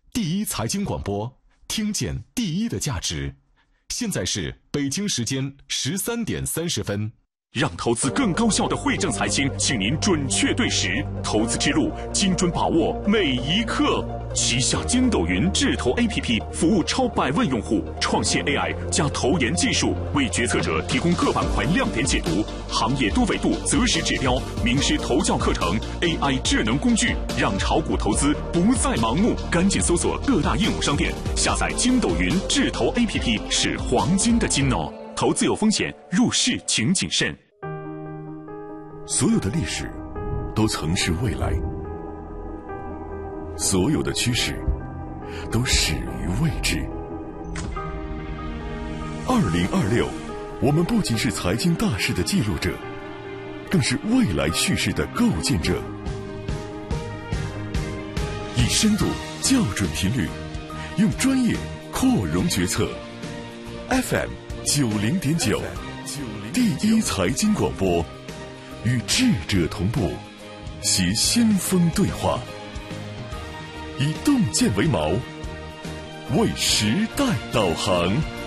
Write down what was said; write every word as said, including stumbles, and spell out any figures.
第一财经广播，听见第一的价值。现在是北京时间十三点三十分。 让投资更高效的惠正财经，请您准确对时，投资之路精准把握每一刻。旗下筋斗云智投 A P P 服务超百万用户，创新 A I 加投研技术，为决策者提供各板块亮点解读、行业多维度择时指标、名师投教课程、A I 智能工具，让炒股投资不再盲目。赶紧搜索各大应用商店，下载筋斗云智投 A P P， 是黄金的金哦。投资有风险，入市请谨慎。 所有的历史都曾是未来，所有的趋势都始于未知。二零二六，我们不仅是财经大事的记录者，更是未来叙事的构建者。以深度校准频率，用专业扩容决策。F M 九零点九，第一财经广播，与智者同步，携先锋对话，以洞见为锚，为时代导航。